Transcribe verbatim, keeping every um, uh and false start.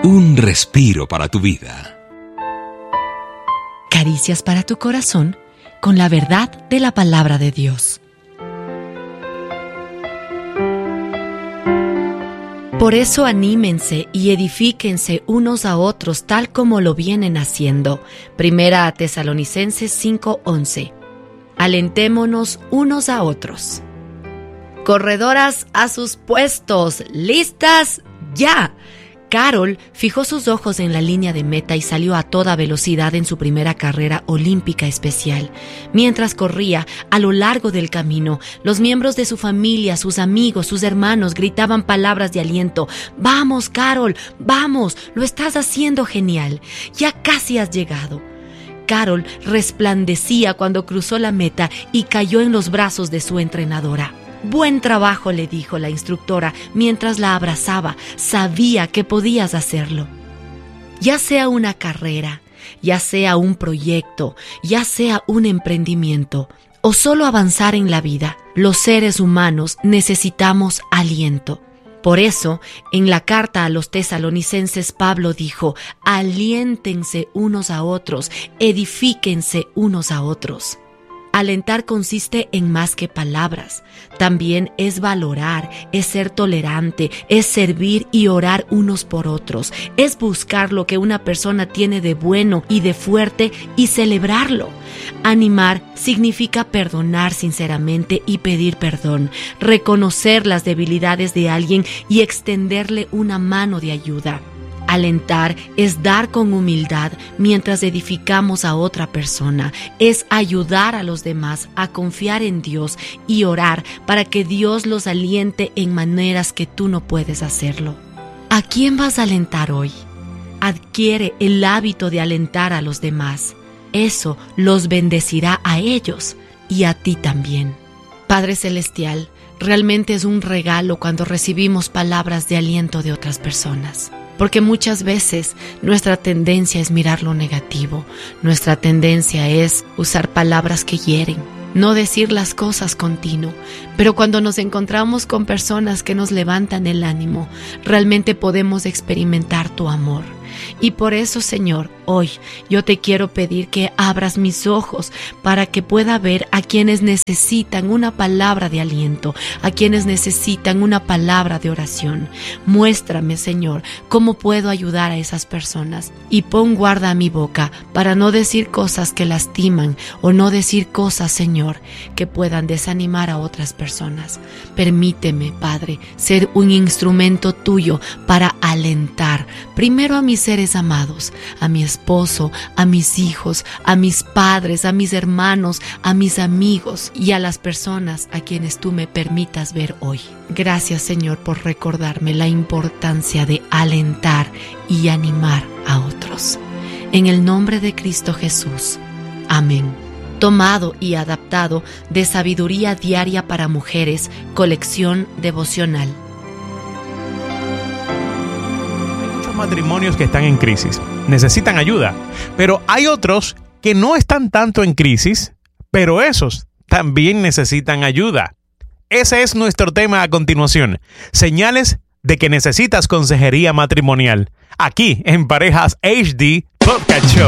Un respiro para tu vida. Caricias para tu corazón con la verdad de la palabra de Dios. Por eso anímense y edifíquense unos a otros tal como lo vienen haciendo. Primera a Tesalonicenses cinco once. Alentémonos unos a otros. Corredoras a sus puestos, listas ya. Carol fijó sus ojos en la línea de meta y salió a toda velocidad en su primera carrera olímpica especial. Mientras corría, a lo largo del camino, los miembros de su familia, sus amigos, sus hermanos gritaban palabras de aliento. ¡Vamos, Carol! ¡Vamos! ¡Lo estás haciendo genial! ¡Ya casi has llegado! Carol resplandecía cuando cruzó la meta y cayó en los brazos de su entrenadora. «Buen trabajo», le dijo la instructora mientras la abrazaba. Sabía que podías hacerlo. Ya sea una carrera, ya sea un proyecto, ya sea un emprendimiento o solo avanzar en la vida, los seres humanos necesitamos aliento. Por eso, en la carta a los tesalonicenses, Pablo dijo: «Aliéntense unos a otros, edifíquense unos a otros». Alentar consiste en más que palabras. También es valorar, es ser tolerante, es servir y orar unos por otros. Es buscar lo que una persona tiene de bueno y de fuerte y celebrarlo. Animar significa perdonar sinceramente y pedir perdón, reconocer las debilidades de alguien y extenderle una mano de ayuda. Alentar es dar con humildad mientras edificamos a otra persona, es ayudar a los demás a confiar en Dios y orar para que Dios los aliente en maneras que tú no puedes hacerlo. ¿A quién vas a alentar hoy? Adquiere el hábito de alentar a los demás. Eso los bendecirá a ellos y a ti también. Padre Celestial, realmente es un regalo cuando recibimos palabras de aliento de otras personas. Porque muchas veces nuestra tendencia es mirar lo negativo, nuestra tendencia es usar palabras que hieren, no decir las cosas continuo. Pero cuando nos encontramos con personas que nos levantan el ánimo, realmente podemos experimentar tu amor. Y por eso, Señor, hoy yo te quiero pedir que abras mis ojos para que pueda ver a quienes necesitan una palabra de aliento, a quienes necesitan una palabra de oración. Muéstrame, Señor, cómo puedo ayudar a esas personas y pon guarda a mi boca para no decir cosas que lastiman o no decir cosas, Señor, que puedan desanimar a otras personas. Permíteme, Padre, ser un instrumento tuyo para alentar primero a mis seres amados, a mi esposo, a mis hijos, a mis padres, a mis hermanos, a mis amigos y a las personas a quienes tú me permitas ver hoy. Gracias, Señor, por recordarme la importancia de alentar y animar a otros. En el nombre de Cristo Jesús. Amén. Tomado y adaptado de Sabiduría Diaria para Mujeres, colección devocional. Matrimonios que están en crisis, necesitan ayuda, pero hay otros que no están tanto en crisis, pero esos también necesitan ayuda. Ese es nuestro tema a continuación, señales de que necesitas consejería matrimonial, aquí en Parejas H D Podcast Show.